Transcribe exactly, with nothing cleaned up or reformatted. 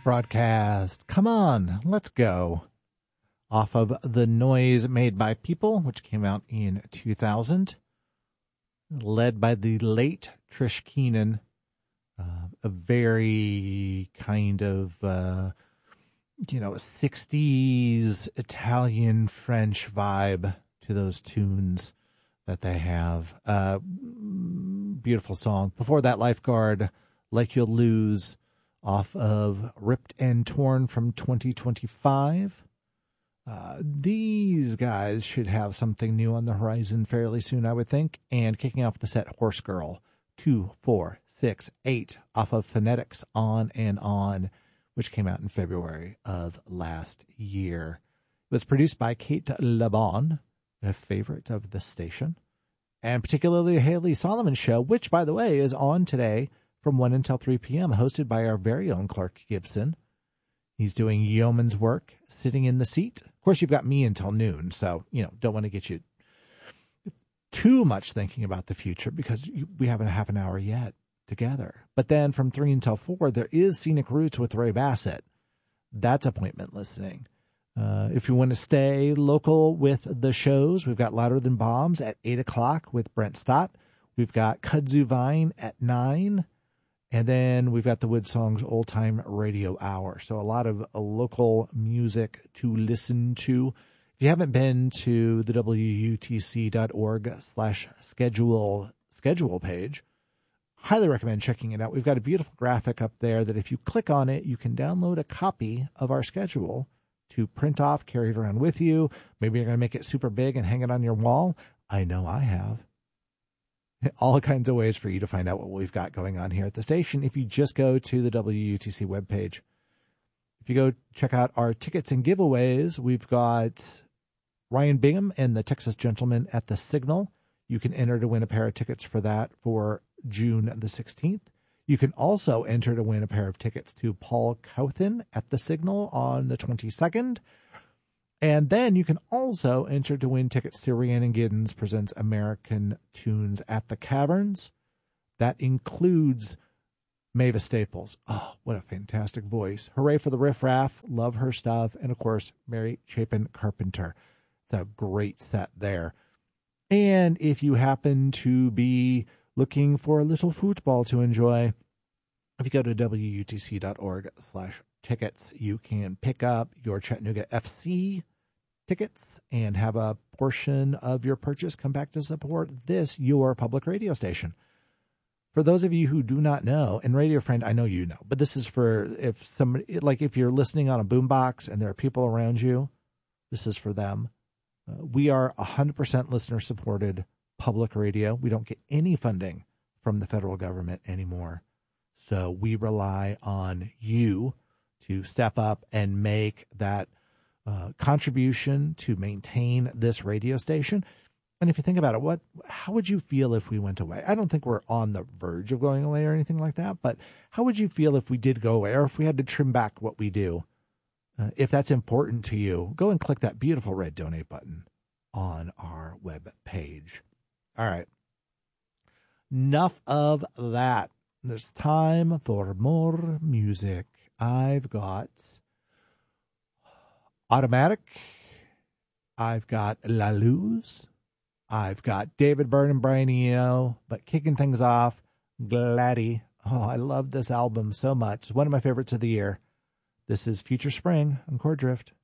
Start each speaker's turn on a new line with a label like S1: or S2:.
S1: Broadcast. Come on, let's go. Off of The Noise Made by People, which came out in two thousand. Led by the late Trish Keenan. Uh, a very kind of, uh, you know, sixties Italian French vibe to those tunes that they have. Uh, beautiful song. Before that, Lifeguard, Like You'll Lose, off of Ripped and Torn from twenty twenty-five. Uh, these guys should have something new on the horizon fairly soon, I would think. And kicking off the set, Horse Girl, two, four, six, eight, off of Phonetics, On and On, which came out in February of last year. It was produced by Kate LeBon, a favorite of the station, and particularly the Haley Solomon Show, which, by the way, is on today from one until three p.m., hosted by our very own Clark Gibson. He's doing yeoman's work, sitting in the seat. Of course, you've got me until noon, so, you know, don't want to get you too much thinking about the future because we have a half an hour yet together. But then from three until four, there is Scenic Roots with Ray Bassett. That's appointment listening. Uh, if you want to stay local with the shows, we've got Louder Than Bombs at eight o'clock with Brent Stott. We've got Kudzu Vine at nine. And then we've got the Wood Songs Old Time Radio Hour. So a lot of uh, local music to listen to. If you haven't been to the W U T C dot org slash schedule schedule page, highly recommend checking it out. We've got a beautiful graphic up there that if you click on it, you can download a copy of our schedule to print off, carry it around with you. Maybe you're going to make it super big and hang it on your wall. I know I have. All kinds of ways for you to find out what we've got going on here at the station if you just go to the W U T C webpage. If you go check out our tickets and giveaways, we've got Ryan Bingham and the Texas Gentlemen at the Signal. You can enter to win a pair of tickets for that for June the sixteenth. You can also enter to win a pair of tickets to Paul Cauthen at the Signal on the twenty-second. And then you can also enter to win tickets to Rhiannon Giddens Presents American Tunes at the Caverns. That includes Mavis Staples. Oh, what a fantastic voice. Hooray for the Riff Raff. Love her stuff. And, of course, Mary Chapin Carpenter. It's a great set there. And if you happen to be looking for a little football to enjoy, if you go to W U T C dot org slash tickets, you can pick up your Chattanooga F C tickets and have a portion of your purchase come back to support this, your public radio station. For those of you who do not know, and Radio Friend, I know you know, but this is for if somebody, like if you're listening on a boombox and there are people around you, this is for them. Uh, we are one hundred percent listener-supported public radio. We don't get any funding from the federal government anymore. So we rely on you to step up and make that uh, contribution to maintain this radio station. And if you think about it, what, how would you feel if we went away? I don't think we're on the verge of going away or anything like that, but how would you feel if we did go away or if we had to trim back what we do? Uh, if that's important to you, go and click that beautiful red donate button on our web page. All right. Enough of that. There's time for more music. I've got Automatic. I've got La Luz. I've got David Byrne and Brian Eno. But kicking things off, Gladdy. Oh, I love this album so much. It's one of my favorites of the year. This is Future Spring on Chord Drift.